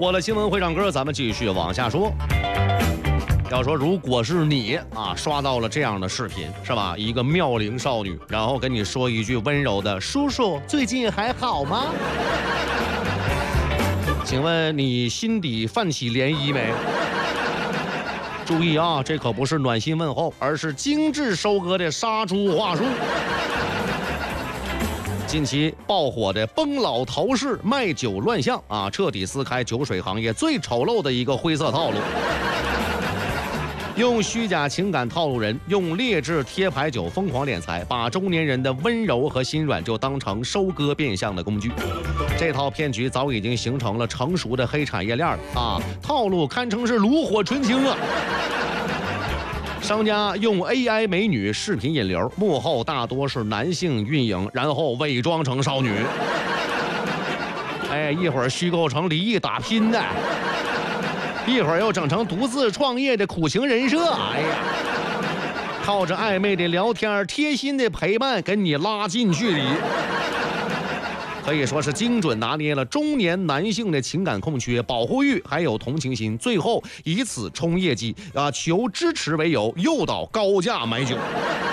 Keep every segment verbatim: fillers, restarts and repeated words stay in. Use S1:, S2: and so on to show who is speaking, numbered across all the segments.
S1: 我的新闻会唱歌，咱们继续往下说。要说如果是你啊，刷到了这样的视频，是吧？一个妙龄少女，然后跟你说一句温柔的“叔叔，最近还好吗？”请问你心底泛起涟漪没？注意啊，这可不是暖心问候，而是精致收割的杀猪话术。近期爆火的崩老头式卖酒乱象啊，彻底撕开酒水行业最丑陋的一个灰色套路。用虚假情感套路人，用劣质贴牌酒疯狂敛财，把中年人的温柔和心软就当成收割变相的工具。这套骗局早已经形成了成熟的黑产业链了啊，套路堪称是炉火纯青啊。商家用 A I 美女视频引流，幕后大多是男性运营，然后伪装成少女。哎，一会儿虚构成离异打拼的，一会儿又整成独自创业的苦情人设。哎呀，靠着暧昧的聊天，贴心的陪伴，跟你拉近距离。可以说是精准拿捏了中年男性的情感空缺、保护欲还有同情心，最后以此冲业绩啊，求支持为由诱导高价买酒。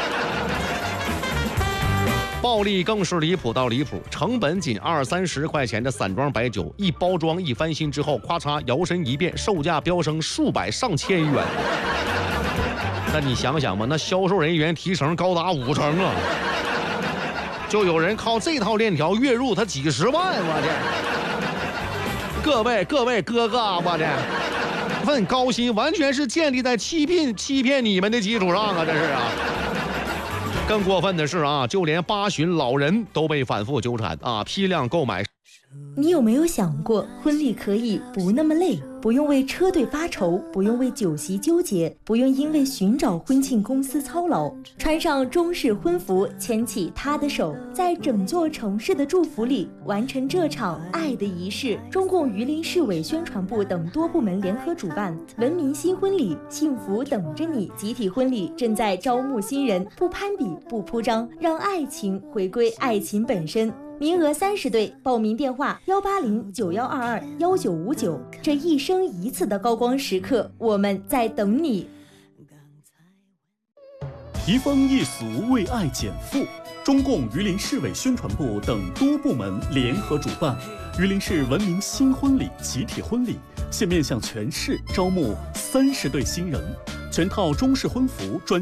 S1: 暴利更是离谱到离谱，成本仅二三十块钱的散装白酒，一包装一翻新之后，咔嚓摇身一变，售价飙升数百上千元。那你想想吧，那销售人员提成高达五成啊！就有人靠这套链条月入他几十万，我的！各位各位哥哥，我的份高薪完全是建立在欺骗欺骗你们的基础上啊，这是啊！更过分的是啊，就连八旬老人都被反复纠缠啊，批量购买。
S2: 你有没有想过，婚礼可以不那么累，不用为车队发愁，不用为酒席纠结，不用因为寻找婚庆公司操劳，穿上中式婚服，牵起他的手，在整座城市的祝福里完成这场爱的仪式。中共榆林市委宣传部等多部门联合主办文明新婚礼，幸福等着你集体婚礼正在招募新人，不攀比不铺张，让爱情回归爱情本身。名额三十对，报名电话幺八零九幺二二幺九五九。这一生一次的高光时刻，我们在等你。
S3: 移风易俗，为爱减负。中共榆林市委宣传部等多部门联合主办榆林市文明新婚礼集体婚礼，现面向全市招募三十对新人，全套中式婚服专